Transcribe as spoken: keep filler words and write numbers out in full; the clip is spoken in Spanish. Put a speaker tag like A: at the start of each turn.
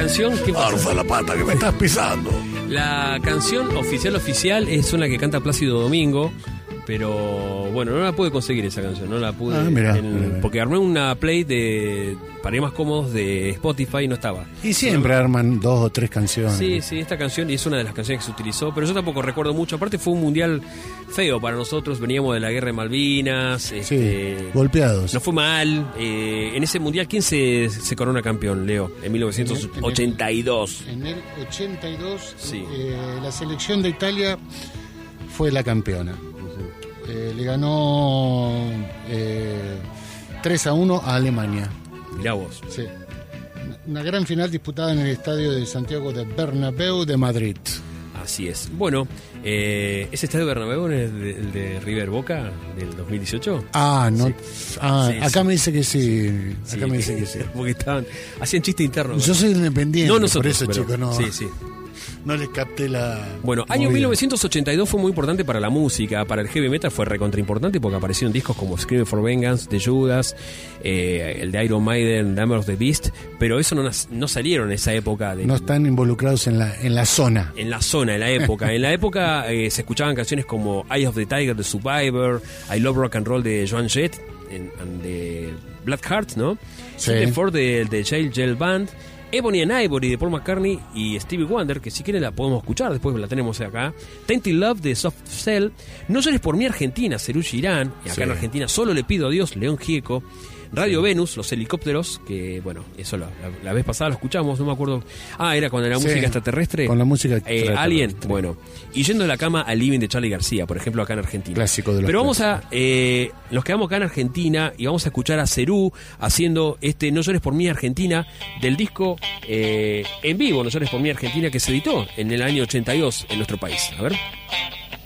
A: canción... ¿qué pasa?
B: Arfa la pata que me estás pisando.
A: La canción oficial oficial es una que canta Plácido Domingo, pero bueno, no la pude conseguir esa canción, no la pude,
B: ah, mirá,
A: en,
B: mirá.
A: porque armé una play de para ir más cómodos de Spotify y no estaba.
B: Y siempre pero, arman dos o tres canciones.
A: Sí, sí, esta canción y es una de las canciones que se utilizó, pero yo tampoco recuerdo mucho. Aparte fue un mundial feo para nosotros, veníamos de la guerra de Malvinas. Este,
B: sí, golpeados.
A: No fue mal. Eh, en ese mundial, ¿quién se, se corona campeón, Leo? En mil novecientos ochenta y dos.
C: En el, en el ochenta y dos,
A: sí.
C: eh, la selección de Italia fue la campeona. Eh, le ganó eh, tres a uno a Alemania.
A: Mirá vos.
C: Sí. Una gran final disputada en el estadio de Santiago de Bernabéu de Madrid.
A: Así es. Bueno, eh, ¿ese estadio de Bernabéu es el de, el de River Boca del dos mil dieciocho?
C: Ah, no.
A: Sí.
C: Ah,
A: sí,
C: acá
A: sí.
C: me dice que sí. Acá
A: sí,
C: me dice que sí.
A: Porque estaban, hacían chiste interno.
C: Yo soy independiente,
A: no nosotros,
C: por eso,
A: pero,
C: chicos, no.
A: Sí, sí.
C: No les capté la...
A: Bueno, año
C: movida.
A: mil novecientos ochenta y dos fue muy importante para la música, para el heavy metal fue recontra importante porque aparecieron discos como Screaming for Vengeance de Judas, eh, el de Iron Maiden, Number of the Beast, pero eso no, no salieron en esa época. De,
C: no están involucrados en la, en la zona.
A: En la zona, en la época. En la época eh, se escuchaban canciones como Eye of the Tiger de Survivor, I Love Rock and Roll de Joan Jett, en, en de Blackheart, ¿no?
C: Sí.
A: The Four de, de Jail Jail Band, Ebony and Ivory de Paul McCartney y Stevie Wonder, que si quieren la podemos escuchar, después la tenemos acá. Tainted Love de Soft Cell, No llores por mí Argentina, Serú Girán, y acá
C: sí.
A: en Argentina Solo le pido a Dios, León Gieco. Radio sí. Venus, Los Helicópteros, que bueno, eso la, la, la vez pasada lo escuchamos, no me acuerdo. Ah, era con la
C: sí,
A: música extraterrestre.
C: Con la música
A: eh,
C: extraterrestre.
A: Alien, bueno. Y Yendo de la cama al Living de Charly García, por ejemplo, acá en Argentina.
C: Clásico de los
A: Pero vamos
C: clásicos.
A: a, eh, nos quedamos acá en Argentina y vamos a escuchar a Serú haciendo este No llores por mí Argentina del disco eh, en vivo, No llores por mí Argentina, que se editó en el año ochenta y dos en nuestro país. A ver.